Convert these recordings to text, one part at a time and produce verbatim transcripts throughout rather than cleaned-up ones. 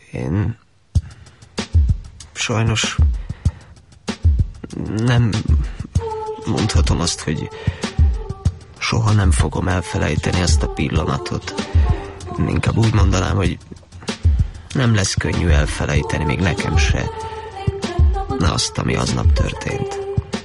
Én... sajnos... nem... mondhatom azt, hogy... soha nem fogom elfelejteni azt a pillanatot. Inkább úgy mondanám, hogy... nem lesz könnyű elfelejteni, még nekem se. Na azt, ami aznap történt.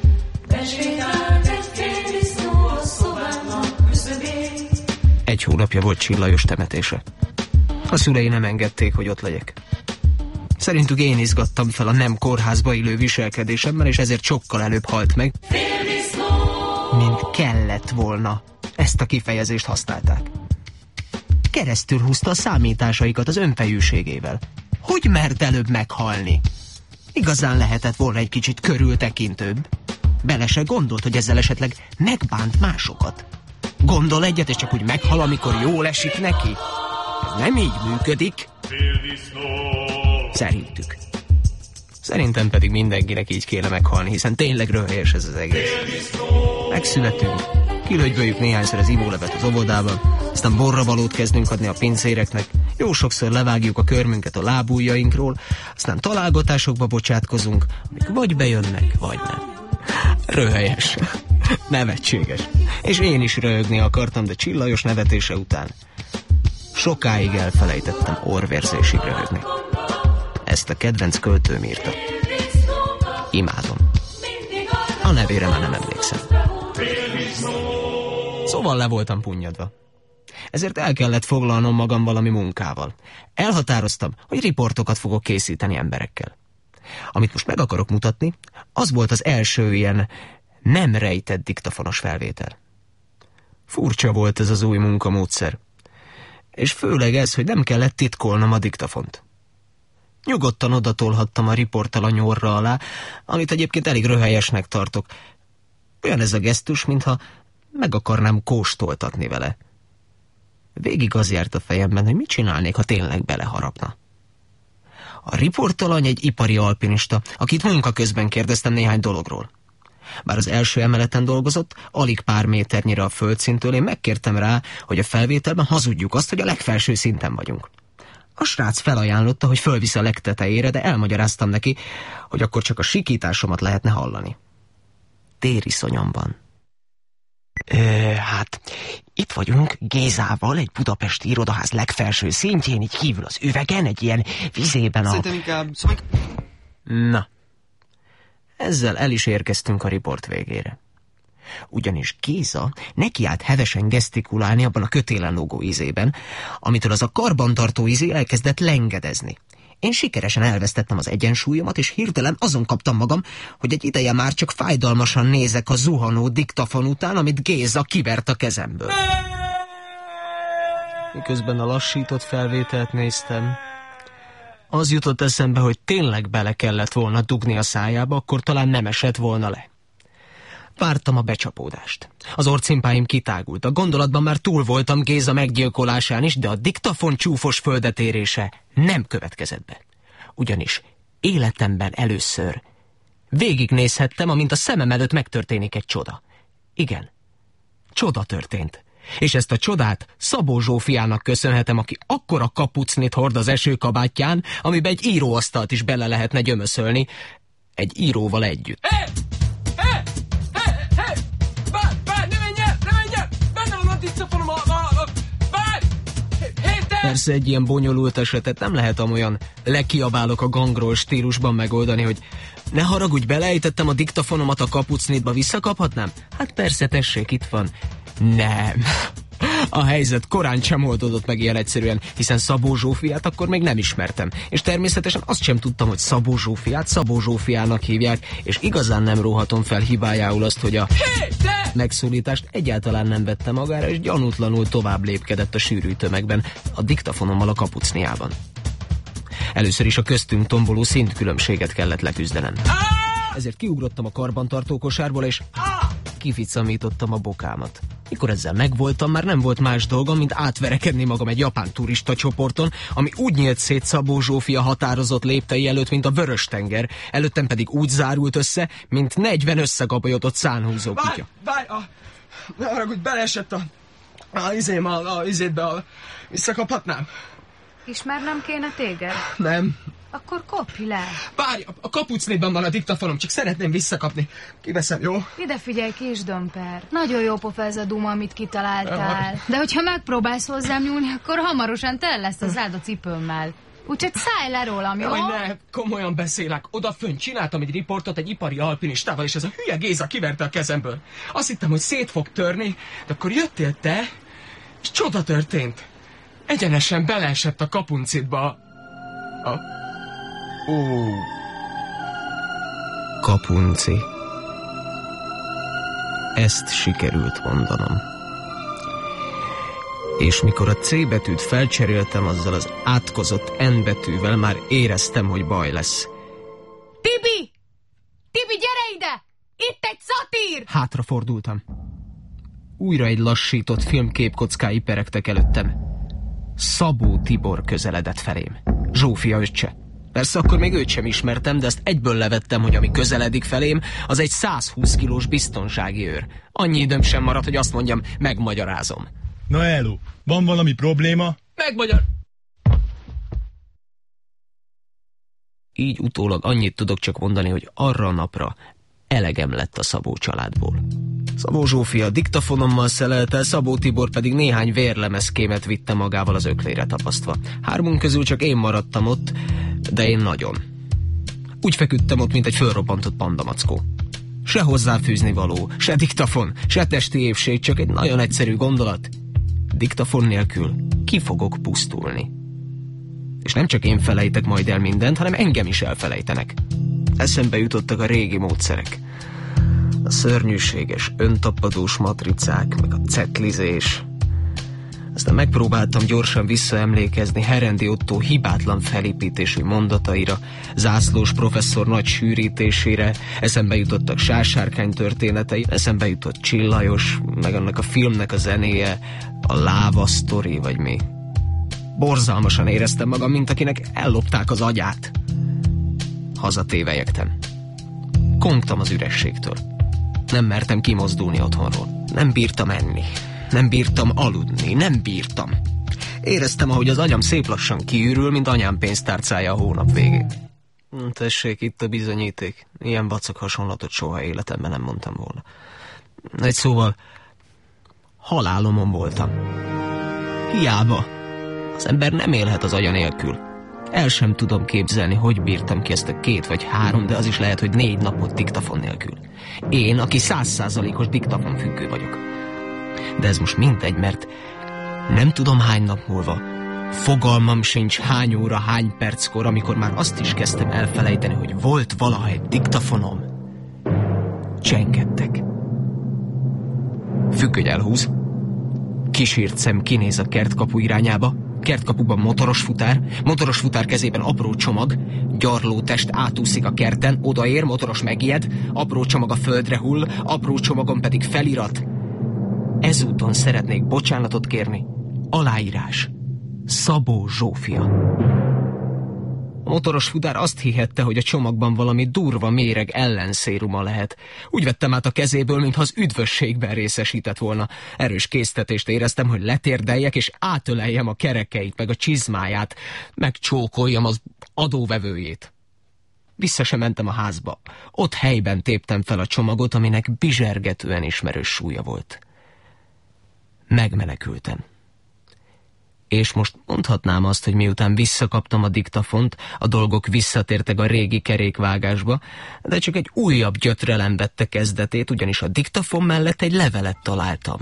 Egy hónapja volt Csillajos temetése. A szülei nem engedték, hogy ott legyek. Szerintük én izgattam fel a nem kórházba illő viselkedésemmel, és ezért sokkal előbb halt meg, mint kellett volna. Ezt a kifejezést használták. Keresztül húzta a számításaikat az önfejűségével. Hogy mert előbb meghalni? Igazán lehetett volna egy kicsit körültekintőbb. Bele se gondolt, hogy ezzel esetleg megbánt másokat. Gondol egyet, és csak úgy meghal, amikor jól esik neki? Ez nem így működik. Szerintük. Szerintem pedig mindenkinek így kéne meghalni, hiszen tényleg röhelyes ez az egész. Megszületünk, kilögyböljük néhányszor az ivólevet az óvodában, aztán borravalót kezdünk adni a pincéreknek, jó sokszor levágjuk a körmünket a lábujjainkról, aztán találgatásokba bocsátkozunk, amik vagy bejönnek, vagy nem. Röhelyes. Nevetséges. És én is röhögni akartam, de Csillajos nevetése után sokáig elfelejtettem orrvérzésig röhögni. Ezt a kedvenc költőm írta. Imádom. A nevére már nem emlékszem. Szóval le voltam punnyadva. Ezért el kellett foglalnom magam valami munkával. Elhatároztam, hogy riportokat fogok készíteni emberekkel. Amit most meg akarok mutatni, az volt az első ilyen nem rejtett diktafonos felvétel. Furcsa volt ez az új munkamódszer. És főleg ez, hogy nem kellett titkolnom a diktafont. Nyugodtan odatolhattam a riporttal a nyorra alá, amit egyébként elég röhelyesnek tartok. Olyan ez a gesztus, mintha meg akarnám kóstoltatni vele. Végig az járt a fejemben, hogy mit csinálnék, ha tényleg beleharapna. A riportalany egy ipari alpinista, akit munka közben kérdeztem néhány dologról. Bár az első emeleten dolgozott, alig pár méternyire a földszinttől, én megkértem rá, hogy a felvételben hazudjuk azt, hogy a legfelső szinten vagyunk. A srác felajánlotta, hogy fölvisz a legtetejére, de elmagyaráztam neki, hogy akkor csak a sikításomat lehetne hallani. Tériszonyom van. Ö, hát, itt vagyunk Gézával, egy budapesti irodaház legfelső szintjén, így kívül az üvegen, egy ilyen vizében a... Szerintem inkább... Szóval... Na, ezzel el is érkeztünk a riport végére. Ugyanis Géza nekiállt hevesen gesztikulálni abban a kötélen lógó ízében, amitől az a karbantartó ízé elkezdett lengedezni. Én sikeresen elvesztettem az egyensúlyomat, és hirtelen azon kaptam magam, hogy egy ideje már csak fájdalmasan nézek a zuhanó diktafon után, amit Géza kivert a kezemből. Miközben a lassított felvételt néztem, az jutott eszembe, hogy tényleg bele kellett volna dugni a szájába, akkor talán nem esett volna le. Vártam a becsapódást. Az orcimpáim kitágult. A gondolatban már túl voltam Géza meggyilkolásán is, de a diktafon csúfos földetérése nem következett be. Ugyanis életemben először végignézhettem, amint a szemem előtt megtörténik egy csoda. Igen, csoda történt. És ezt a csodát Szabó Zsófiának köszönhetem, aki akkora kapucnit hord az esőkabátján, amiben egy íróasztalt is bele lehetne gyömöszölni, egy íróval együtt. Hé! Hé! Hé! Hé! Várj! Várj! Ne menj el! Ne menj el! Benne van a diktafonom! Várj! Hé, te! Persze egy ilyen bonyolult esetet nem lehet amolyan lekiabálok a gangról stílusban megoldani, hogy ne haragudj, beleejtettem a diktafonomat a kapucnitba, visszakaphatnám? Hát persze, tessék, itt van. Nem. A helyzet korán sem oldódott meg ilyen egyszerűen, hiszen Szabó Zsófiát akkor még nem ismertem. És természetesen azt sem tudtam, hogy Szabó Zsófiát Szabó Zsófiának hívják, és igazán nem róhatom fel hibájául azt, hogy a megszólítást egyáltalán nem vette magára, és gyanútlanul tovább lépkedett a sűrű tömegben, a diktafonommal a kapucniában. Először is a köztünk tomboló szintkülönbséget kellett leküzdenem. Ezért kiugrottam a karbantartó kosárból, és kificamítottam a bokámat. Mikor ezzel megvoltam, már nem volt más dolgom, mint átverekedni magam egy japán turista csoporton, ami úgy nyílt szét Szabó Zsófia határozott léptei előtt, mint a Vörös-tenger, előttem pedig úgy zárult össze, mint negyven összegabajodott szánhúzó kutya. Várj, várj, a... ne haragudj, beleesett a... a izém, a, a izétbe, a... visszakaphatnám? Ismernem kéne téged? Nem. Akkor kopj le. Várj, a kapucnéban van a diktafonom, csak szeretném visszakapni. Kiveszem, jó? Ide figyelj, kis dömper. Nagyon jó pofa ez a duma, amit kitaláltál. De hogyha megpróbálsz hozzám nyúlni, akkor hamarosan tele lesz az rád a cipőmmel. Úgyhogy szállj le rólam, jó? Jaj, ne, komolyan beszélek. Oda fönn csináltam egy riportot egy ipari alpinistával, és ez a hülye Géza kiverte a kezemből. Azt hittem, hogy szét fog törni, de akkor jöttél te, és csoda történt. Egyenesen beleesett a kapuncitba. A... Ó... Kapunci. Ezt sikerült mondanom. És mikor a C betűt felcseréltem azzal az átkozott N betűvel, már éreztem, hogy baj lesz. Tibi! Tibi, gyere ide! Itt egy szatír! Hátrafordultam. Újra egy lassított filmképkockái peregtek előttem. Szabó Tibor közeledett felém. Zsófia öccse. Persze akkor még őt sem ismertem, de azt egyből levettem, hogy ami közeledik felém, az egy százhúsz kilós biztonsági őr. Annyi időm sem maradt, hogy azt mondjam, megmagyarázom. Na Elo, van valami probléma? Megmagyar... Így utólag annyit tudok csak mondani, hogy arra a napra elegem lett a Szabó családból. Szabó Zsófia diktafonommal szelelte, Szabó Tibor pedig néhány vérlemezkémet vitte magával az öklére tapasztva. Hármunk közül csak én maradtam ott, de én nagyon. Úgy feküdtem ott, mint egy fölrobbantott pandamackó. Se hozzáfűzni való, se diktafon, se testi épség, csak egy nagyon egyszerű gondolat. Diktafon nélkül ki fogok pusztulni. És nem csak én felejtek majd el mindent, hanem engem is elfelejtenek. Eszembe jutottak a régi módszerek. A szörnyűséges, öntapadós matricák, meg a cetlizés. Aztán megpróbáltam gyorsan visszaemlékezni Herendi Ottó hibátlan felépítésű mondataira, Zászlós professzor nagy sűrítésére, eszembe jutottak Sársárkány történetei, eszembe jutott Csillajos, meg annak a filmnek a zenéje, a Láva sztori, vagy mi. Borzalmasan éreztem magam, mint akinek ellopták az agyát. Hazatévelyegtem. Kongtam az ürességtől. Nem mertem kimozdulni otthonról. Nem bírtam enni. Nem bírtam aludni. Nem bírtam. Éreztem, ahogy az agyam szép lassan kiürül, mint anyám pénztárcája a hónap végén. Tessék, itt a bizonyíték. Ilyen vacak hasonlatot soha életemben nem mondtam volna. Egy szóval, halálomon voltam. Hiába. Az ember nem élhet az agya nélkül. El sem tudom képzelni, hogy bírtam ki ezt a két vagy három, de az is lehet, hogy négy napot diktafon nélkül. Én, aki száz százalékos diktafon függő vagyok. De ez most mindegy, mert nem tudom hány nap múlva, fogalmam sincs hány óra, hány perckor, amikor már azt is kezdtem elfelejteni, hogy volt valaha egy diktafonom. Csengettek. Függöny elhúz. Kisírt szem kinéz a kertkapu irányába. Kertkapuban motoros futár, motoros futár kezében apró csomag, gyarló test átúszik a kerten, odaér, motoros megijed, apró csomag a földre hull, apró csomagon pedig felirat. Ezúton szeretnék bocsánatot kérni. Aláírás. Szabó Zsófia. A motoros futár azt hihette, hogy a csomagban valami durva méreg ellenszéruma lehet. Úgy vettem át a kezéből, mintha az üdvösségben részesített volna. Erős késztetést éreztem, hogy letérdeljek, és átöleljem a kerekeit, meg a csizmáját, megcsókoljam az adóvevőjét. Vissza sem mentem a házba. Ott helyben téptem fel a csomagot, aminek bizsergetően ismerős súlya volt. Megmenekültem. És most mondhatnám azt, hogy miután visszakaptam a diktafont, a dolgok visszatértek a régi kerékvágásba, de csak egy újabb gyötrelem vette kezdetét, ugyanis a diktafon mellett egy levelet találtam.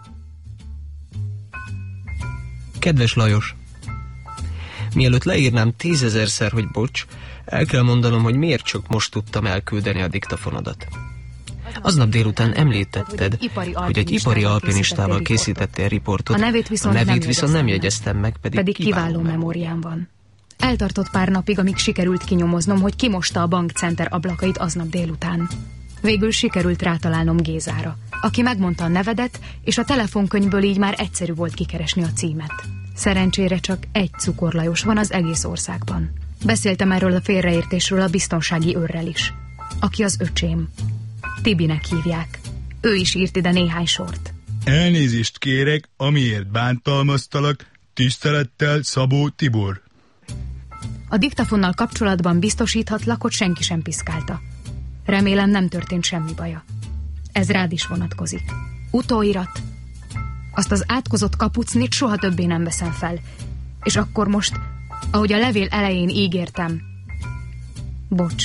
Kedves Lajos, mielőtt leírnám tízezerszer, hogy bocs, el kell mondanom, hogy miért csak most tudtam elküldeni a diktafonodat. Aznap délután említetted, hogy egy ipari alpinistával készítettél riportot, a nevét viszont, a nevét nem, viszont nem jegyeztem meg, pedig, pedig kiváló, kiváló memóriám van. Eltartott pár napig, amíg sikerült kinyomoznom, hogy kimosta a bankcenter ablakait aznap délután. Végül sikerült rátalálnom Gézára, aki megmondta a nevedet, és a telefonkönyvből így már egyszerű volt kikeresni a címet. Szerencsére csak egy Cukor Lajos van az egész országban. Beszéltem erről a félreértésről a biztonsági őrrel is, aki az öcsém. Tibinek hívják. Ő is írt ide néhány sort. Elnézést kérek, amiért bántalmaztalak, Tisztelettel, Szabó Tibor. A diktafonnal kapcsolatban biztosíthatlak, hogy senki sem piszkálta. Remélem, nem történt semmi baja. Ez rád is vonatkozik. Utóirat. Azt az átkozott kapucnit soha többé nem veszem fel. És akkor most, ahogy a levél elején ígértem, bocs.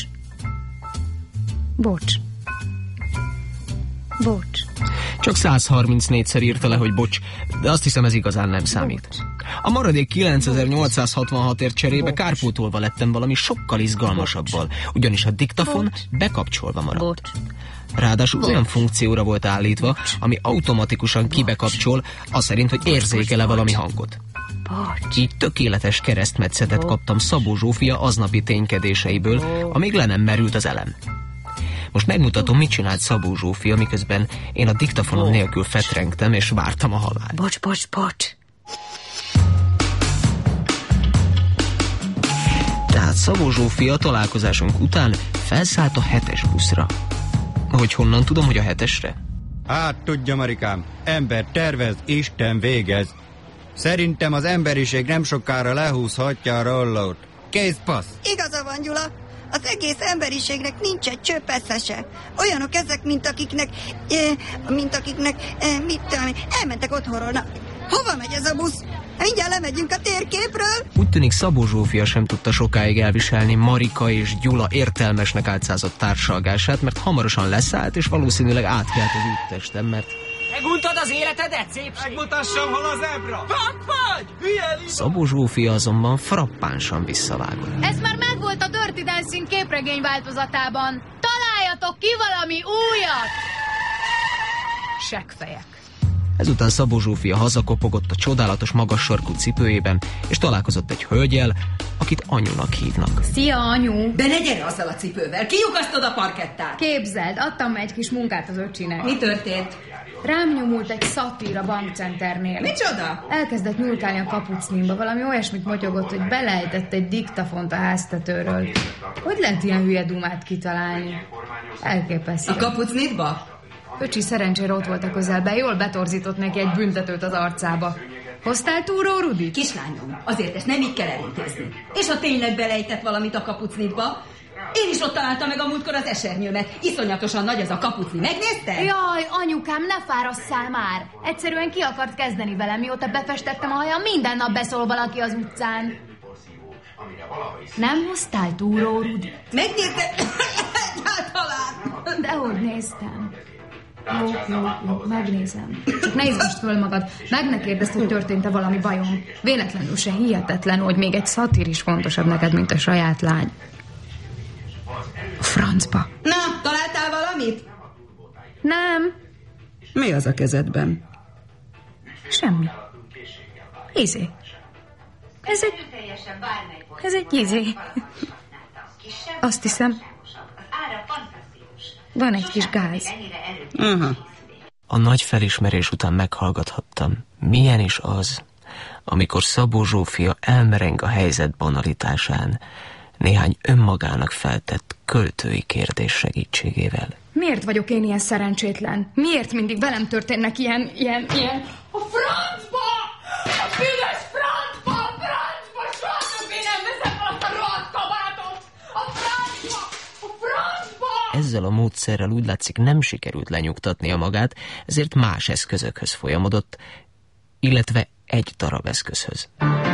Bocs. Bocs. Csak száz harmincnégyszer írta le, hogy bocs, de azt hiszem, ez igazán nem számít. A maradék kilencezer-nyolcszázhatvanhatért cserébe kárpótolva lettem valami sokkal izgalmasabbal, ugyanis a diktafon bekapcsolva maradt. Ráadásul olyan funkcióra volt állítva, ami automatikusan kibekapcsol, az szerint, hogy érzékele valami hangot. Így tökéletes keresztmetszetet kaptam Szabó Zsófia aznapi ténykedéseiből, amíg le nem merült az elem. Most megmutatom, mit csinált Szabó Zsófia, miközben én a diktafonom nélkül fetrengtem és vártam a halált. Bocs, bocs, bocs. Tehát Szabó Zsófia találkozásunk után felszállt a hetes buszra. Hogy honnan tudom, hogy a hetesre? Hát tudja, Marikám, ember tervez, Isten végez. Szerintem az emberiség nem sokára lehúzhatja a rollót. Kész passz! Igaza van, Gyula. Az egész emberiségnek nincs egy csöpp esze se. Olyanok ezek, mint akiknek, e, mint akiknek, e, mit tudom én, elmentek otthonról. Na, hova megy ez a busz? Mindjárt lemegyünk a térképről. Úgy tűnik, Szabó Zsófia sem tudta sokáig elviselni Marika és Gyula értelmesnek álcázott társalgását, mert hamarosan leszállt, és valószínűleg átkelt az úttesten, mert... Meguntad az életedet, szépség? Megmutassam, hol az ebra! Fak vagy! Hülye Lisa! Szabó Zsófia azonban frappánsan visszavágott. Ez már megvolt a Dirty Dancing képregény változatában. Találjatok ki valami újat! Seggfejek. Ezután Szabó Zsófia hazakopogott a csodálatos magas sarkú cipőjében, és találkozott egy hölgyel, akit anyunak hívnak. Szia, anyu! De ne gyere azzal a cipővel, kiukasztod a parkettát! Képzeld, adtam egy kis munkát az öcsinek. Mi történt? Rám nyomult egy szatír a bankcenternél. Micsoda? Elkezdett nyúlkálni a kapucnimba, valami olyasmit motyogott, hogy belejtett egy diktafont a háztetőről. Hogy lehet ilyen hülye dumát kitalálni? Elképesztő. A kapucnitba? Öcsi szerencsére ott volt a közelben, jól betorzított neki egy büntetőt az arcába. Hoztál túró, Rudi? Kislányom, azért ezt nem így kell elintézni. És ha tényleg belejtett valamit a kapucnitba, én is ott találtam meg a múltkor az esernyőmet. Iszonyatosan nagy az a kapucni. Megnézted? Jaj, anyukám, ne fárasszál már! Egyszerűen ki akart kezdeni velem, mióta befestettem a hajam, minden nap beszól valaki az utcán. Nem hoztál túró, Rudi? Megnézted? Egyáltalán! Dehogy néztem. Jó, jó, jó, megnézem. Csak ne izgasd föl magad. Meg ne kérdezd, hogy történt-e valami bajom. Véletlenül se hihetetlen, hogy még egy szatír is fontosabb neked, mint a saját lány. A francba. Na, találtál valamit? Nem. Mi az a kezedben? Semmi. Izé. Ez egy... Ez egy izé. Azt hiszem... Van egy kis gáz. Aha. A nagy felismerés után meghallgathattam, milyen is az, amikor Szabó Zsófia elmereng a helyzet banalitásán, néhány önmagának feltett költői kérdés segítségével. Miért vagyok én ilyen szerencsétlen? Miért mindig velem történnek ilyen, ilyen, ilyen... A francba! A büdös francba! A francba! Soha többé nem veszem fel azt a rohadt kabátot! A francba! A francba! Ezzel a módszerrel úgy látszik, nem sikerült lenyugtatnia magát, ezért más eszközökhöz folyamodott, illetve egy darab eszközhöz.